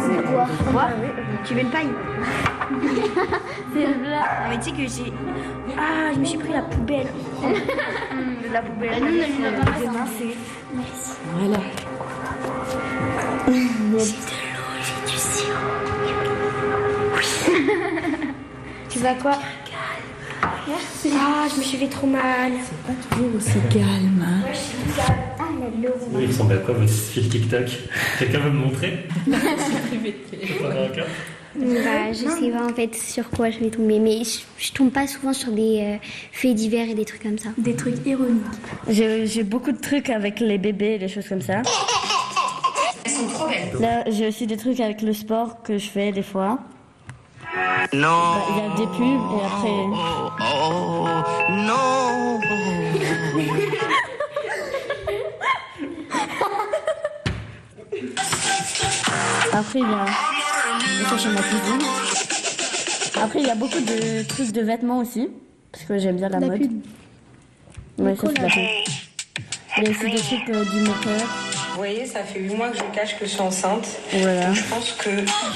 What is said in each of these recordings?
Quoi? Tu veux une paille? C'est là. Non mais tu sais que j'ai... Ah, je me suis pris la poubelle. La poubelle. Nous, on a mis dans la main, c'est... Merci. Voilà. J'ai de l'eau, j'ai du sirop. Oui. Tu vas quoi? Merci. Ah, je me suis fait trop mal. C'est pas toujours aussi calme. Hein. Ouais, je suis calme. Ah, mais l'eau. Oui, il ressemble à quoi votre fil TikTok? Quelqu'un veut me montrer? Bah, je sais pas en fait sur quoi je vais tomber, mais je tombe pas souvent sur des faits divers et des trucs comme ça. Des trucs ironiques. J'ai beaucoup de trucs avec les bébés et des choses comme ça. Elles sont trop belles. Là, j'ai aussi des trucs avec le sport que je fais des fois. Non. Bah, il y a des pubs et après... Non. Après, il y a... Ça, chez ma cuisine. Après, il y a beaucoup de trucs de vêtements aussi, parce que j'aime bien la mode. Ouais, ça, c'est la pub. Il y a aussi des trucs du make-up. Vous voyez, ça fait 8 mois que je cache que je suis enceinte. Voilà. Je pense que...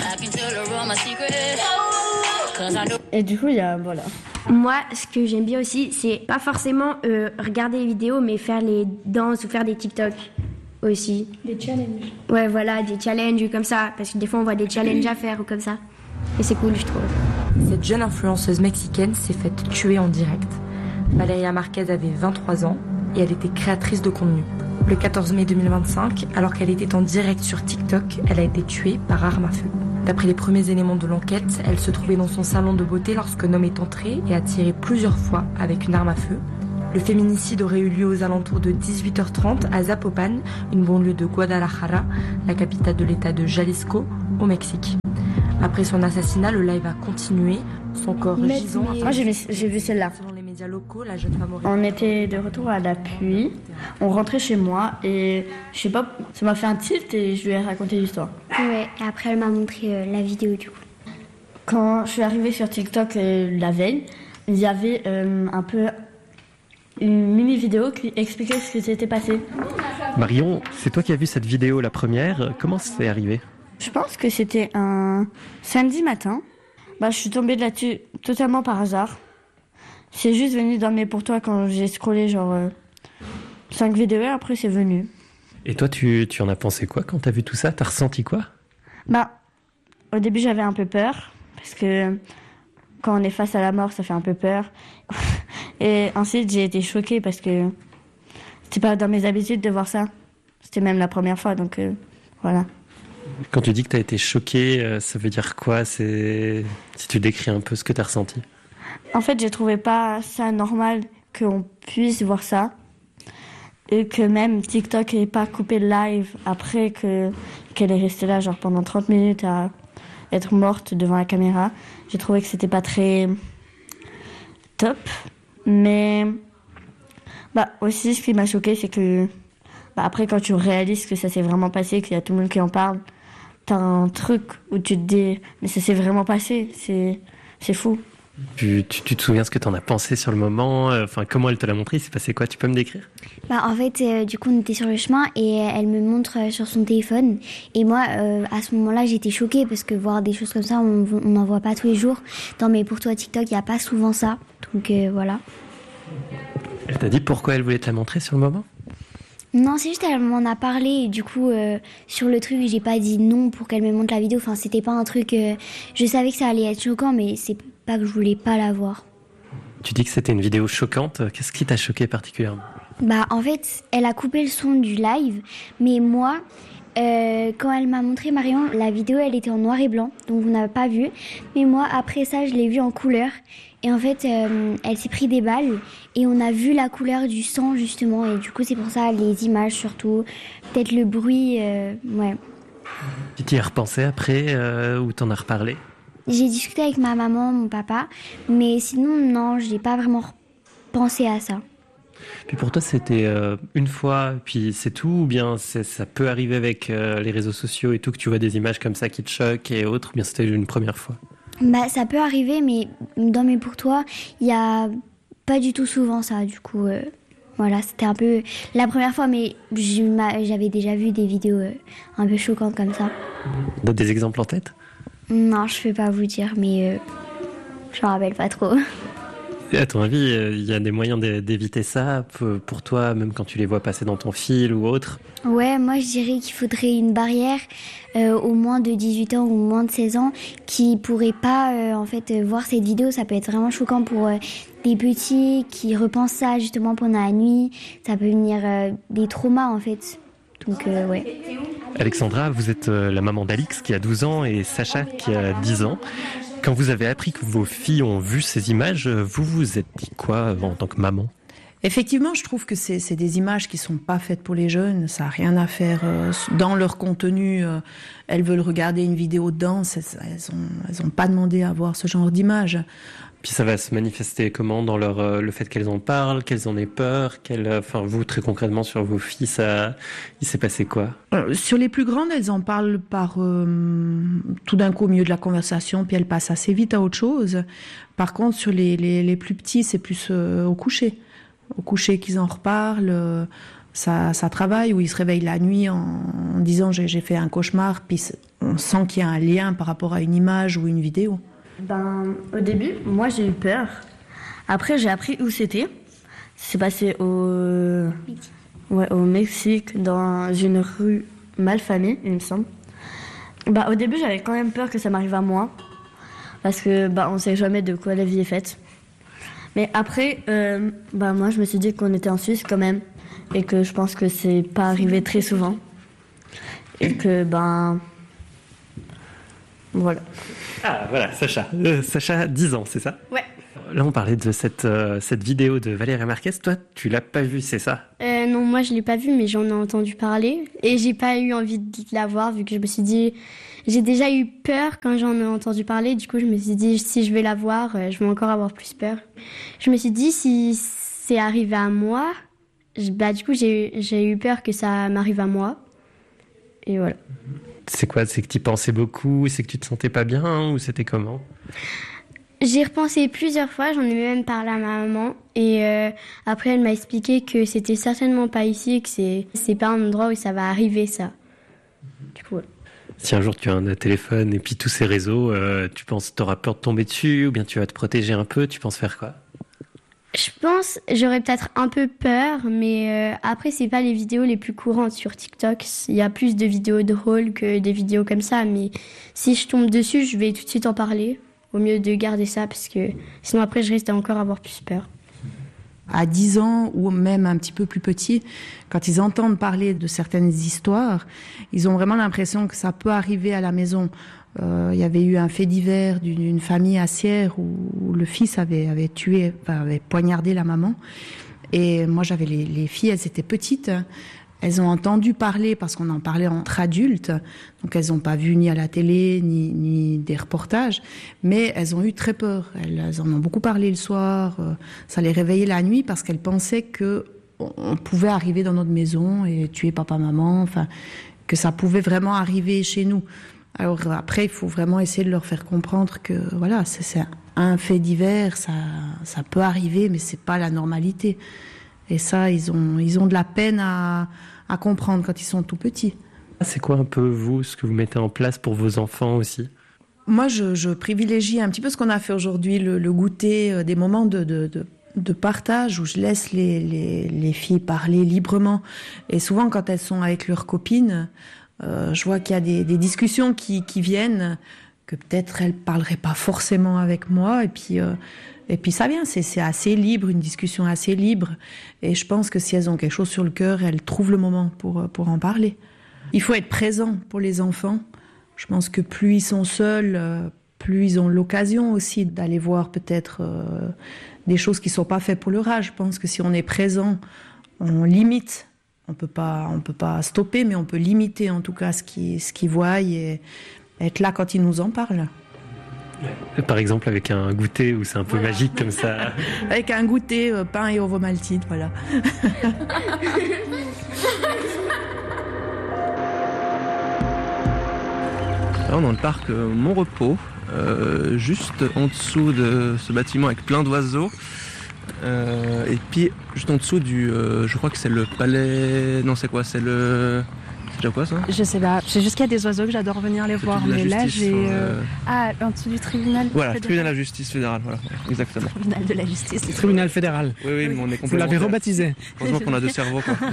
Et du coup, il y a... Voilà. Moi, ce que j'aime bien aussi, c'est pas forcément regarder les vidéos, mais faire les danses ou faire des TikTok aussi. Des challenges. Ouais, voilà, des challenges comme ça. Parce que des fois, on voit des challenges à faire ou comme ça. Et c'est cool, je trouve. Cette jeune influenceuse mexicaine s'est faite tuer en direct. Valeria Marquez avait 23 ans et elle était créatrice de contenu. Le 14 mai 2025, alors qu'elle était en direct sur TikTok, elle a été tuée par arme à feu. D'après les premiers éléments de l'enquête, elle se trouvait dans son salon de beauté lorsqu'un homme est entré et a tiré plusieurs fois avec une arme à feu. Le féminicide aurait eu lieu aux alentours de 18h30 à Zapopan, une banlieue de Guadalajara, la capitale de l'état de Jalisco, au Mexique. Après son assassinat, le live a continué, son corps gisant... Moi, j'ai vu celle-là. Selon les médias locaux, la jeune femme aurait... On était de retour à la pluie, on rentrait chez moi et je sais pas, ça m'a fait un tilt et je lui ai raconté l'histoire. Ouais, et après elle m'a montré la vidéo du coup. Quand je suis arrivée sur TikTok la veille, il y avait un peu une mini vidéo qui expliquait ce qui s'était passé. Marion, c'est toi qui as vu cette vidéo la première. Comment c'est arrivé? Je pense que c'était un samedi matin. Bah, je suis tombée là-dessus totalement par hasard. C'est juste venu dans mes pour toi quand j'ai scrollé genre 5 vidéos et après c'est venu. Et toi, tu en as pensé quoi quand t'as vu tout ça? T'as ressenti quoi? Bah, au début j'avais un peu peur parce que quand on est face à la mort, ça fait un peu peur. Et ensuite j'ai été choquée parce que c'était pas dans mes habitudes de voir ça. C'était même la première fois, donc voilà. Quand tu dis que t'as été choquée, ça veut dire quoi? Si tu décris un peu ce que t'as ressenti. En fait, je trouvais pas ça normal qu'on puisse voir ça. Et que même TikTok n'ait pas coupé le live après qu'elle est restée là genre pendant 30 minutes à être morte devant la caméra. J'ai trouvé que c'était pas très top. Mais bah aussi ce qui m'a choquée, c'est que après quand tu réalises que ça s'est vraiment passé, qu'il y a tout le monde qui en parle, t'as un truc où tu te dis mais ça s'est vraiment passé, c'est fou. Tu te souviens ce que t'en as pensé sur le moment? Enfin, comment elle te l'a montré? Il s'est passé quoi? Tu peux me décrire? Bah en fait, du coup on était sur le chemin et elle me montre sur son téléphone. Et moi, à ce moment-là, j'étais choquée parce que voir des choses comme ça, on n'en voit pas tous les jours. Dans mes pour toi TikTok, il n'y a pas souvent ça. Donc voilà. Elle t'a dit pourquoi elle voulait te la montrer sur le moment? Non, c'est juste elle m'en a parlé et du coup sur le truc j'ai pas dit non pour qu'elle me montre la vidéo. Enfin c'était pas un truc. Je savais que ça allait être choquant, mais c'est pas que je voulais pas la voir. Tu dis que c'était une vidéo choquante. Qu'est-ce qui t'a choqué particulièrement? Bah en fait elle a coupé le son du live, mais moi quand elle m'a montré Marion, la vidéo elle était en noir et blanc, donc vous n'avez pas vu. Mais moi après ça je l'ai vue en couleur. Et en fait, elle s'est pris des balles et on a vu la couleur du sang justement. Et du coup, c'est pour ça, les images surtout, peut-être le bruit, ouais. Tu t'y as repensé après ou t'en as reparlé? J'ai discuté avec ma maman, mon papa, mais sinon, non, j'ai pas vraiment pensé à ça. Puis pour toi, c'était une fois, puis c'est tout? Ou bien ça peut arriver avec les réseaux sociaux et tout, que tu vois des images comme ça qui te choquent et autres, ou bien c'était une première fois? Bah, ça peut arriver, mais dans mes pour toi, il y a pas du tout souvent ça, du coup, ouais. Voilà, c'était un peu la première fois, mais j'avais déjà vu des vidéos un peu choquantes comme ça. T'as des exemples en tête? Non, je ne vais pas vous dire, mais je me rappelle pas trop. Et à ton avis, il y a des moyens d'éviter ça pour toi, même quand tu les vois passer dans ton fil ou autre? Ouais, moi je dirais qu'il faudrait une barrière au moins de 18 ans ou moins de 16 ans qui pourraient pas en fait voir cette vidéo. Ça peut être vraiment choquant pour des petits qui repensent ça justement pendant la nuit. Ça peut venir des traumas en fait. Donc ouais. Alexandra, vous êtes la maman d'Alix qui a 12 ans et Sacha qui a 10 ans. Quand vous avez appris que vos filles ont vu ces images, vous vous êtes dit quoi en tant que maman? Effectivement, je trouve que c'est des images qui sont pas faites pour les jeunes. Ça n'a rien à faire dans leur contenu. Elles veulent regarder une vidéo de danse. Elles ont pas demandé à voir ce genre d'images. Puis ça va se manifester comment dans le fait qu'elles en parlent, qu'elles en aient peur, enfin vous très concrètement sur vos filles, il s'est passé quoi? Sur les plus grandes, elles en parlent par tout d'un coup au milieu de la conversation, puis elles passent assez vite à autre chose. Par contre, sur les plus petits, c'est plus au coucher. Au coucher qu'ils en reparlent, ça travaille, où ils se réveillent la nuit en disant j'ai fait un cauchemar, puis on sent qu'il y a un lien par rapport à une image ou une vidéo. Au début, moi j'ai eu peur. Après, j'ai appris où c'était. C'est passé au Mexique, dans une rue malfamée, il me semble. Au début, j'avais quand même peur que ça m'arrive à moi. Parce que on sait jamais de quoi la vie est faite. Mais après, moi je me suis dit qu'on était en Suisse quand même. Et que je pense que c'est pas arrivé très souvent. Et que voilà. Ah voilà, Sacha. Sacha, 10 ans, c'est ça? Ouais. Là, on parlait de cette vidéo de Valérie Marquez. Toi, tu l'as pas vue, c'est ça? Non, moi je l'ai pas vue, mais j'en ai entendu parler. Et j'ai pas eu envie de la voir, vu que je me suis dit... J'ai déjà eu peur quand j'en ai entendu parler. Du coup, je me suis dit, si je vais la voir, je vais encore avoir plus peur. Je me suis dit, si c'est arrivé à moi, du coup, j'ai eu peur que ça m'arrive à moi. Et voilà. C'est quoi? C'est que tu pensais beaucoup? C'est que tu te sentais pas bien? Ou c'était comment? J'ai repensé plusieurs fois, j'en ai même parlé à ma maman. Et après, elle m'a expliqué que c'était certainement pas ici, que c'est pas un endroit où ça va arriver, ça. Du coup, ouais. Si un jour tu as un téléphone et puis tous ces réseaux, tu penses t'auras peur de tomber dessus ou bien tu vas te protéger un peu? Tu penses faire quoi? Je pense j'aurais peut-être un peu peur, mais après c'est pas les vidéos les plus courantes sur TikTok. Il y a plus de vidéos drôles que des vidéos comme ça, mais si je tombe dessus, je vais tout de suite en parler. Au mieux de garder ça parce que sinon après je risque d'encore avoir plus peur. À 10 ans ou même un petit peu plus petit, quand ils entendent parler de certaines histoires, ils ont vraiment l'impression que ça peut arriver à la maison. Il y avait eu un fait divers d'une famille à Sierre où le fils avait poignardé la maman. Et moi, j'avais les filles, elles étaient petites. Elles ont entendu parler parce qu'on en parlait entre adultes. Donc, elles n'ont pas vu ni à la télé, ni des reportages. Mais elles ont eu très peur. Elles en ont beaucoup parlé le soir. Ça les réveillait la nuit parce qu'elles pensaient qu'on pouvait arriver dans notre maison et tuer papa, maman. Enfin, que ça pouvait vraiment arriver chez nous. Alors après, il faut vraiment essayer de leur faire comprendre que voilà, c'est un fait divers, ça peut arriver, mais c'est pas la normalité. Et ça, ils ont de la peine à comprendre quand ils sont tout petits. C'est quoi un peu, vous, ce que vous mettez en place pour vos enfants aussi? Moi, je privilégie un petit peu ce qu'on a fait aujourd'hui, le goûter, des moments de partage où je laisse les filles parler librement. Et souvent, quand elles sont avec leurs copines, je vois qu'il y a des discussions qui viennent, que peut-être elles parleraient pas forcément avec moi. Et puis ça vient, c'est assez libre, une discussion assez libre. Et je pense que si elles ont quelque chose sur le cœur, elles trouvent le moment pour en parler. Il faut être présent pour les enfants. Je pense que plus ils sont seuls, plus ils ont l'occasion aussi d'aller voir peut-être des choses qui sont pas faites pour leur âge. Je pense que si on est présent, on limite. On peut pas stopper, mais on peut limiter en tout cas ce qu'ils voient et être là quand ils nous en parlent. Par exemple avec un goûter où c'est un peu magique comme ça. Avec un goûter, pain et ovomaltine, voilà. Là, on est dans le parc Mon Repos, juste en dessous de ce bâtiment avec plein d'oiseaux. Et puis juste en dessous je crois que c'est le palais. Non, c'est quoi? C'est déjà quoi ça? Je sais pas. C'est juste qu'il y a des oiseaux que j'adore venir les voir. Mais là, j'ai. Ah, en dessous du tribunal. Voilà, tribunal de la justice fédérale. Voilà, exactement. Tribunal de la justice. Le tribunal fédéral. Oui, mais on est complètement. Vous l'avez rebaptisé. Heureusement qu'on a deux cerveaux, quoi.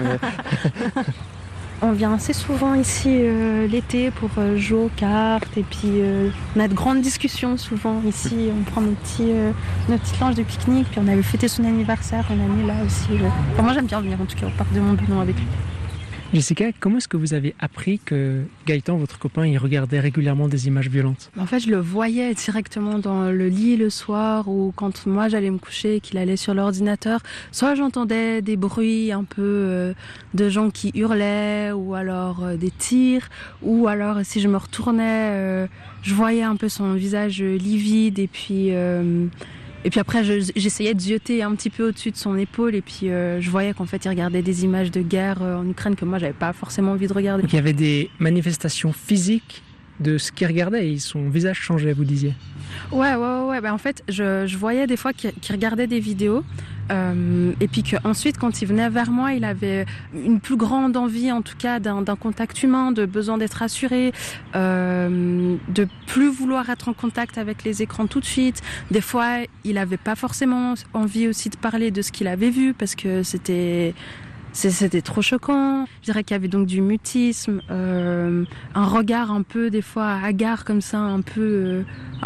On vient assez souvent ici l'été pour jouer aux cartes et puis on a de grandes discussions souvent ici. On prend nos petites langes de pique-nique, puis on avait fêté son anniversaire une année là aussi. Enfin, moi j'aime bien venir en tout cas au parc de Montbenon avec lui. Jessica, comment est-ce que vous avez appris que Gaëtan, votre copain, il regardait régulièrement des images violentes? En fait, je le voyais directement dans le lit le soir ou quand moi j'allais me coucher et qu'il allait sur l'ordinateur. Soit j'entendais des bruits un peu de gens qui hurlaient ou alors des tirs ou alors si je me retournais, je voyais un peu son visage livide et puis après, j'essayais de zioter un petit peu au-dessus de son épaule et puis je voyais qu'en fait, il regardait des images de guerre en Ukraine que moi, j'avais pas forcément envie de regarder. Donc, il y avait des manifestations physiques de ce qu'il regardait et son visage changeait, vous disiez? Ouais. Bah, en fait, je voyais des fois qu'il regardait des vidéos et puis qu'ensuite, quand il venait vers moi, il avait une plus grande envie, en tout cas, d'un contact humain, de besoin d'être rassuré, de plus vouloir être en contact avec les écrans tout de suite. Des fois, il avait pas forcément envie aussi de parler de ce qu'il avait vu parce que c'était trop choquant. Je dirais qu'il y avait donc du mutisme, un regard un peu des fois hagard comme ça, un peu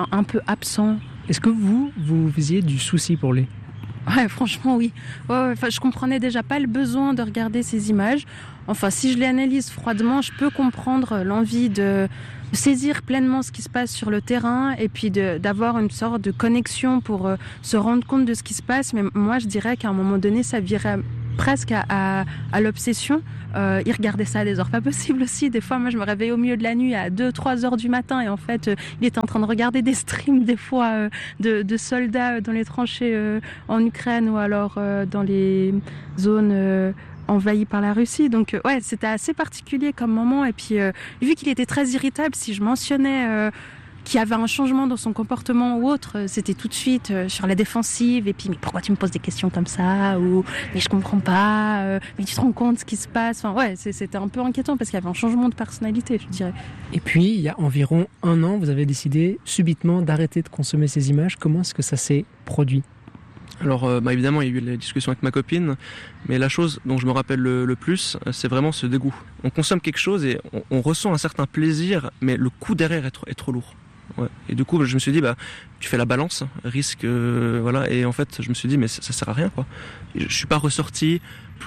absent. Est-ce que vous faisiez du souci pour lui? Ouais, franchement oui. Ouais, je comprenais déjà pas le besoin de regarder ces images. Enfin, si je les analyse froidement, je peux comprendre l'envie de saisir pleinement ce qui se passe sur le terrain et puis d'avoir une sorte de connexion pour se rendre compte de ce qui se passe. Mais moi, je dirais qu'à un moment donné, ça virait presque à l'obsession. Il regardait ça à des heures pas possibles aussi. Des fois, moi, je me réveillais au milieu de la nuit à 2-3 heures du matin et en fait, il était en train de regarder des streams des fois de soldats dans les tranchées en Ukraine ou alors dans les zones envahies par la Russie. Donc ouais, c'était assez particulier comme moment. Et puis, vu qu'il était très irritable, si je mentionnais qu'il y avait un changement dans son comportement ou autre, c'était tout de suite sur la défensive et puis mais pourquoi tu me poses des questions comme ça ou mais je comprends pas, mais tu te rends compte ce qui se passe. Enfin ouais, c'était un peu inquiétant parce qu'il y avait un changement de personnalité, je dirais. Et puis il y a environ 1 an, vous avez décidé subitement d'arrêter de consommer ces images. Comment est-ce que ça s'est produit? Alors évidemment il y a eu la discussion avec ma copine, mais la chose dont je me rappelle le plus, c'est vraiment ce dégoût. On consomme quelque chose et on ressent un certain plaisir, mais le coût derrière est trop lourd. Ouais. Et du coup je me suis dit tu fais la balance risque voilà, et en fait je me suis dit mais ça sert à rien quoi. Et je suis pas ressorti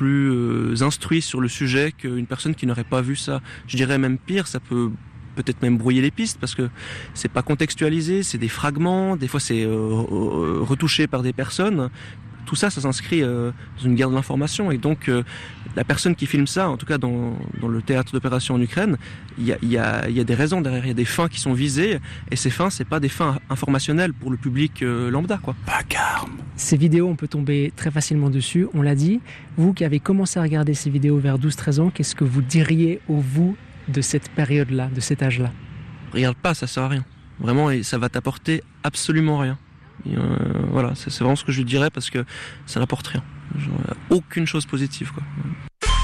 plus instruit sur le sujet qu'une personne qui n'aurait pas vu ça. Je dirais même pire, ça peut-être même brouiller les pistes parce que c'est pas contextualisé, c'est des fragments, des fois c'est retouché par des personnes. Tout ça s'inscrit dans une guerre de l'information et donc la personne qui filme ça, en tout cas dans le théâtre d'opération en Ukraine, il y a des raisons derrière, il y a des fins qui sont visées et ces fins, c'est pas des fins informationnelles pour le public lambda quoi. Vacarme. Ces vidéos, on peut tomber très facilement dessus, on l'a dit. Vous qui avez commencé à regarder ces vidéos vers 12-13 ans, qu'est-ce que vous diriez au vous de cette période-là, de cet âge-là? Regarde pas, ça sert à rien. Vraiment, ça va t'apporter absolument rien. Et voilà, c'est vraiment ce que je dirais parce que ça n'apporte rien. Genre, aucune chose positive quoi.